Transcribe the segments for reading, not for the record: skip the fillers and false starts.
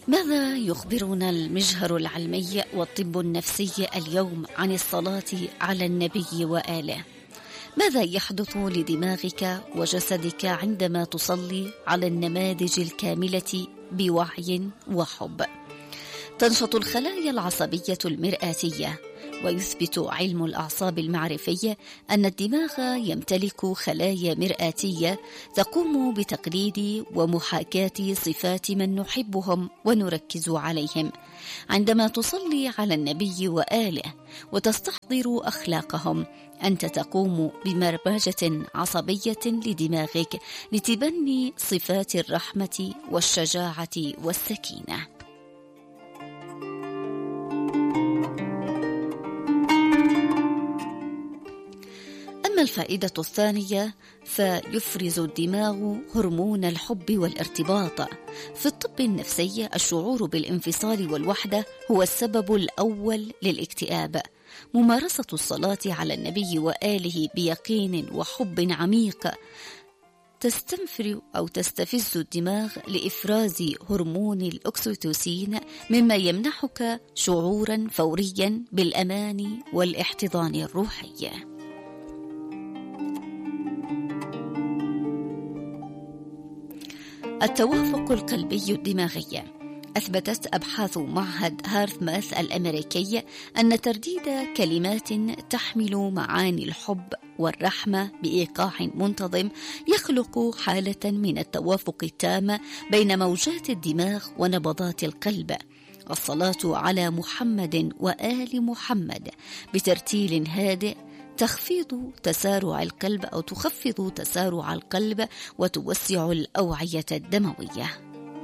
ماذا يخبرنا المجهر العلمي والطب النفسي اليوم عن الصلاة على النبي وآله؟ ماذا يحدث لدماغك وجسدك عندما تصلي على النماذج الكاملة بوعي وحب؟ تنشط الخلايا العصبية المرآتية، ويثبت علم الأعصاب المعرفي أن الدماغ يمتلك خلايا مرآتية تقوم بتقليد ومحاكاة صفات من نحبهم ونركز عليهم. عندما تصلي على النبي وآله وتستحضر أخلاقهم، أنت تقوم ببرمجة عصبية لدماغك لتبني صفات الرحمة والشجاعة والسكينة. أما الفائدة الثانية، فيفرز الدماغ هرمون الحب والارتباط. في الطب النفسي، الشعور بالانفصال والوحدة هو السبب الأول للاكتئاب. ممارسة الصلاة على النبي وآله بيقين وحب عميق تستنفر أو تستفز الدماغ لإفراز هرمون الأكسيتوسين، مما يمنحك شعورا فوريا بالأمان والاحتضان الروحي. التوافق القلبي الدماغي. أثبتت أبحاث معهد هارثماث الأمريكي أن ترديد كلمات تحمل معاني الحب والرحمة بإيقاع منتظم يخلق حالة من التوافق التام بين موجات الدماغ ونبضات القلب. الصلاة على محمد وآل محمد بترتيل هادئ تخفض تسارع القلب وتوسع الأوعية الدموية.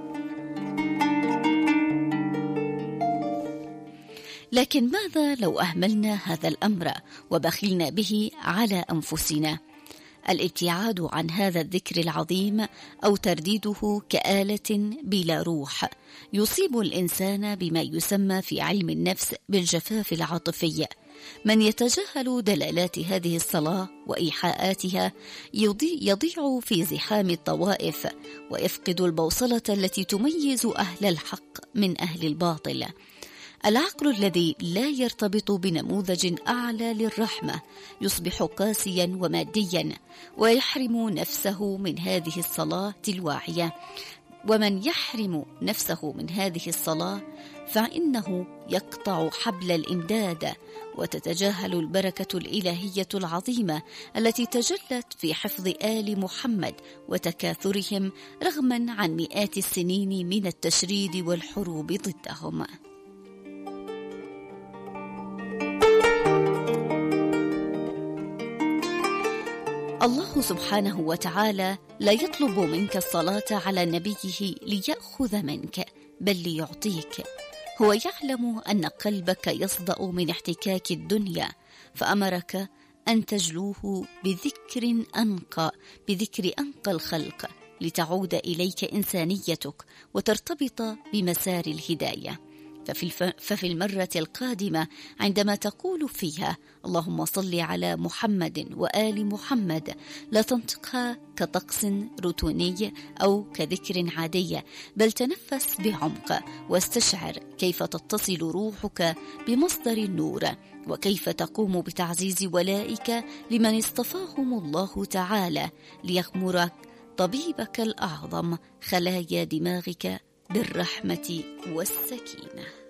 لكن ماذا لو أهملنا هذا الأمر وبخلنا به على أنفسنا؟ الابتعاد عن هذا الذكر العظيم أو ترديده كآلة بلا روح يصيب الإنسان بما يسمى في علم النفس بالجفاف العاطفي. من يتجاهل دلالات هذه الصلاة وإيحاءاتها يضيع في زحام الطوائف، ويفقد البوصلة التي تميز أهل الحق من أهل الباطل. العقل الذي لا يرتبط بنموذج أعلى للرحمة يصبح قاسيا وماديا، ويحرم نفسه من هذه الصلاة الواعية. ومن يحرم نفسه من هذه الصلاة فإنه يقطع حبل الإمداد، وتتجاهل البركة الإلهية العظيمة التي تجلت في حفظ آل محمد وتكاثرهم رغما عن مئات السنين من التشريد والحروب ضدهم. الله سبحانه وتعالى لا يطلب منك الصلاة على نبيه ليأخذ منك، بل ليعطيك. هو يعلم أن قلبك يصدأ من احتكاك الدنيا، فأمرك أن تجلوه بذكر أنقى الخلق، لتعود إليك إنسانيتك وترتبط بمسار الهداية. ففي المرة القادمة عندما تقول فيها اللهم صل على محمد وآل محمد، لا تنطقها كطقس روتيني أو كذكر عادي، بل تنفس بعمق واستشعر كيف تتصل روحك بمصدر النور، وكيف تقوم بتعزيز ولائك لمن اصطفاهم الله تعالى ليغمرك طبيبك الأعظم خلايا دماغك بالرحمة والسكينة.